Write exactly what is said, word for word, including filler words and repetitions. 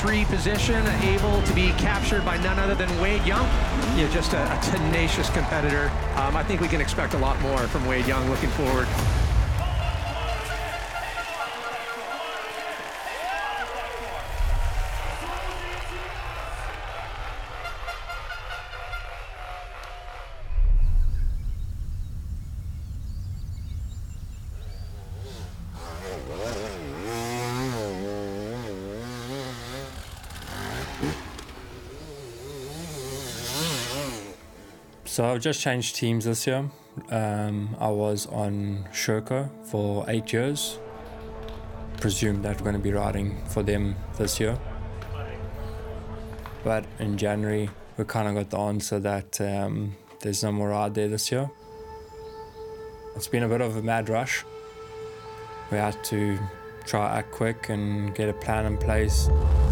three position, able to be captured by none other than Wade Young. Yeah, just a, a tenacious competitor. Um, I think we can expect a lot more from Wade Young looking forward. So I've just changed teams this year. Um, I was on Sherco for eight years. Presumed that we're going to be riding for them this year. But in January, we kind of got the answer that um, there's no more ride there this year. It's been a bit of a mad rush. We had to try act quick and get a plan in place.